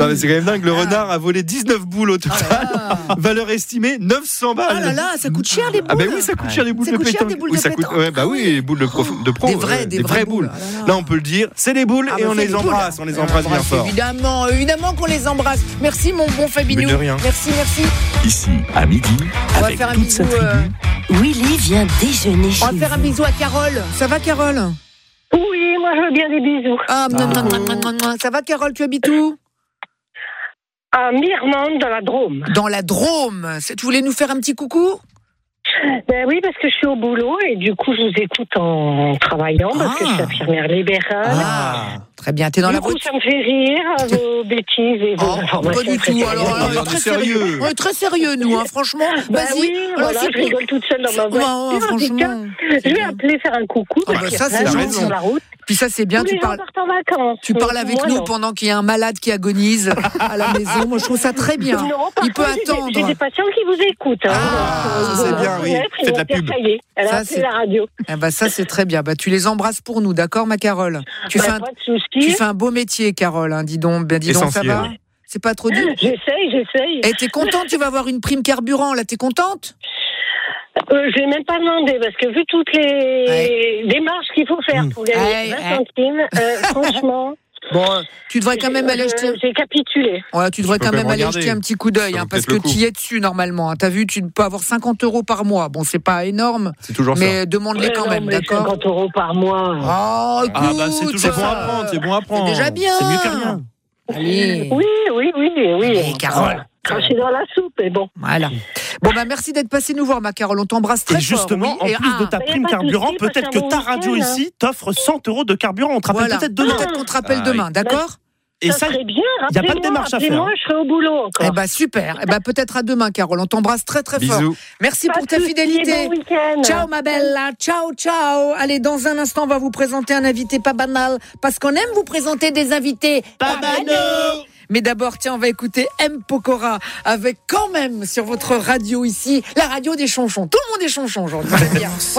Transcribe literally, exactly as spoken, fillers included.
Ah, c'est quand même dingue. Le ah. renard a volé dix-neuf boules au total. Ah valeur estimée neuf cents balles. Ah là là, ça coûte cher les boules. Ah ben oui, ça coûte cher les boules ça de pétanque. Des boules oui, de ça coûte. Ouais, bah oui, les boules de pro. De pro des vraies, euh, des, des vraies, vraies boules. boules. Ah là, là. là, on peut le dire, c'est des boules ah et bah on les embrasse, on les embrasse bien fort. Évidemment, évidemment qu'on les embrasse. Merci mon bon Fabinou. Mais de rien. Merci, merci. Ici à midi, on avec va faire un toute bisou, sa tribu. Euh... Willy vient déjeuner chez On va faire un bisou à Carole. Ça va Carole? Oui, moi je veux bien des bisous. Ah, non, non, non, non, non, non. Ça va Carole, tu habites où? À Mirmande, dans la Drôme. Dans la Drôme. Tu voulais nous faire un petit coucou? Ben oui, parce que je suis au boulot et du coup je vous écoute en travaillant parce ah. que je suis infirmière libérale. Ah, très bien. T'es dans du la coup, voiture. ça me fait rire vos bêtises et vos oh, informations. Pas du tout. Alors, alors, on est très sérieux. sérieux. On est très sérieux, nous, hein, franchement. Ben vas-y. oui, alors, voilà, je rigole toute seule dans ma voiture. Ouais, franchement. Je vais appeler faire un coucou. Ah bah ça, c'est gentil. Sur la route. Puis ça, c'est bien. Tous tu les parles. gens partent en vacances. Tu parles avec moi, nous non. pendant qu'il y a un malade qui agonise à la maison. Moi, je trouve ça très bien. Non, il peut j'ai attendre. Des, j'ai des patients qui vous écoutent. Hein. Ah, ça c'est bien, oui. Faites la pub. Ça y est, elle a appelé la radio. Eh ben, ça, c'est très bien. Bah, tu les embrasses pour nous, d'accord, ma Carole? Tu, bah, fais un... tu fais un beau métier, Carole. Hein. Dis donc, ben, dis donc, ça va? C'est pas trop dur? J'essaye, j'essaye. Et t'es contente? Tu vas avoir une prime carburant, là. T'es contente? Euh, je n'ai même pas demandé parce que vu toutes les ouais. démarches qu'il faut faire pour gagner ouais, vingt ouais. centimes, euh, franchement. Bon, tu devrais quand même aller jeter. J'ai capitulé. Ouais, tu devrais tu quand même aller jeter un petit coup d'œil, hein, parce que tu y es dessus normalement. Hein. T'as vu, tu peux avoir cinquante euros par mois. Bon, c'est pas énorme. C'est toujours mais ça. demande-les quand non, même, d'accord? cinquante euros par mois. Oh, écoute, ah bah c'est toujours bon à prendre, c'est bon à prendre. C'est déjà bien. C'est mieux que rien. Allez. Oui, oui, oui, oui. Allez, Carole. Cracher dans la soupe, et bon. Voilà. Bon, bah, merci d'être passé nous voir, ma Carole. On t'embrasse très et justement, fort. Oui. en plus ah, de ta prime carburant, peut-être que ta radio hein. ici t'offre cent euros de carburant. On te rappelle voilà. peut-être demain. Peut-être qu'on te rappelle ah, demain, d'accord? Et ça, ça serait bien. Il n'y a pas de démarche à faire. Moi, je serai au boulot encore. Eh ben super. Eh ben peut-être à demain, Carole. On t'embrasse très très Bisous. fort. Merci pas pour ta fidélité. Bon ciao ma bella. Ciao ciao. Allez, dans un instant, on va vous présenter un invité pas banal parce qu'on aime vous présenter des invités pas banaux. Mais d'abord, tiens, on va écouter M. Pokora avec quand même sur votre radio ici, la radio des chonchons. Tout le monde est chonchon aujourd'hui. C'est bien.